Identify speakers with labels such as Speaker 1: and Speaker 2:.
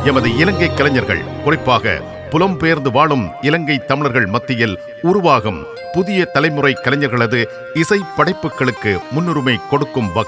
Speaker 1: எமது இலங்கை கலைஞர்கள், குறிப்பாக புலம்பெயர்ந்து வாழும் இலங்கை தமிழர்கள் மத்தியில் உருவாகும் புதிய தலைமுறை கலைஞர்களது இசை படைப்புகளுக்கு முன்னுரிமை கொடுக்கும்